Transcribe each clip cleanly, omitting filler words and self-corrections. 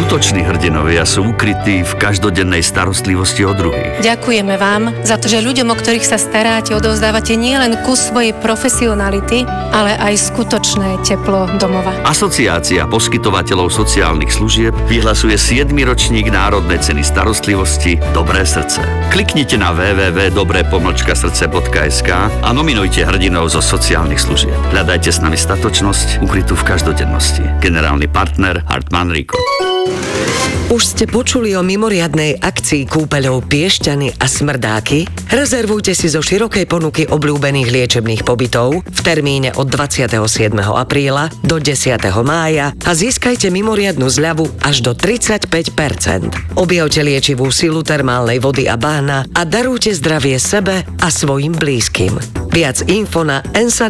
Skutoční hrdinovia sú ukrytí v každodennej starostlivosti o druhých. Ďakujeme vám za to, že ľuďom, o ktorých sa staráte, odovzdávate nielen kus svojej profesionality, ale aj skutočné teplo domova. Asociácia poskytovateľov sociálnych služieb vyhlasuje 7. ročník Národnej ceny starostlivosti Dobré srdce. Kliknite na www.dobre-srdce.sk a nominujte hrdinov zo sociálnych služieb. Hľadajte s nami statočnosť ukrytú v každodennosti. Generálny partner Hartmann Rico. Už ste počuli o mimoriadnej akcii kúpeľov Piešťany a Smrdáky? Rezervujte si zo širokej ponuky obľúbených liečebných pobytov v termíne od 27. apríla do 10. mája a získajte mimoriadnu zľavu až do 35%. Objavte liečivú silu termálnej vody a bahna a darujte zdravie sebe a svojim blízkym. Viac info na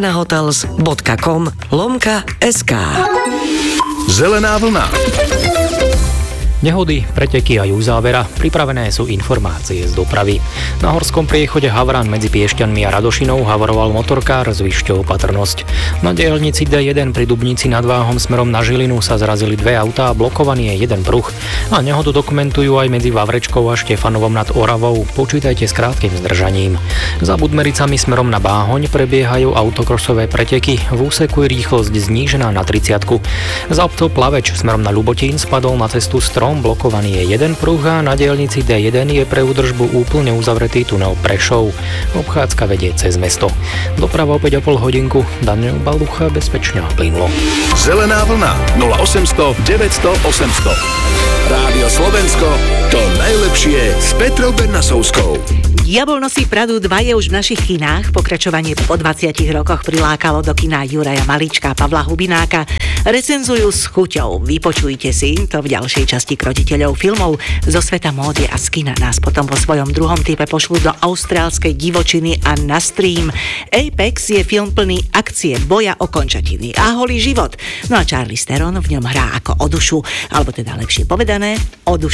ensanahotels.com/sk. Zelená vlna. Nehody, preteky a uzávera, pripravené sú informácie z dopravy. Na horskom priechode Havran medzi Piešťanmi a Radošinou havaroval motorkár s vyššou opatrnosť. Na diaľnici D1 pri Dubnici nad Váhom smerom na Žilinu sa zrazili dve autá a blokovaný je jeden pruh. A nehodu dokumentujú aj medzi Vavrečkou a Štefanovom nad Oravou. Počítajte s krátkym zdržaním. Za Budmericami smerom na Báhoň prebiehajú autokrosové preteky. V úseku je rýchlosť znížená na 30. Za obcov Plaveč smerom na Ľubotín spadol na cestu strom, blokovaný je jeden pruh a na diaľnici D1 je pre údržbu úplne uzavretý tunel Prešov. Obchádzka vedie cez mesto. Doprava opäť o pol hodinku. Daniel Balucha, bezpečne a plynulo. Zelená vlna 0800 900 800. Rádio Slovensko, to najlepšie s Petrou Bernasovskou. Diabol nosí Pradu 2 je už v našich kinách. Pokračovanie po 20 rokoch prilákalo do kina Juraja Malička a Pavla Hubináka. Recenzujú s chuťou. Vypočujte si to v ďalšej časti Krotiteľov filmov zo sveta módy a z kina. Nás potom vo svojom druhom type pošlú do austrálskej divočiny a na stream. Apex je film plný akcie, boja o končatiny a holý život. No a Charlize Theron v ňom hrá ako Odušu, alebo teda lepšie povedané, Oduša.